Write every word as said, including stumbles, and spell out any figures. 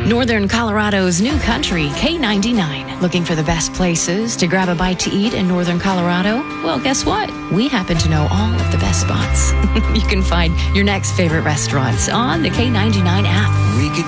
Northern Colorado's new country, K ninety-nine. Looking for the best places to grab a bite to eat in Northern Colorado? Well, guess what? We happen to know all of the best spots. You can find your next favorite restaurants on the K ninety-nine app. We could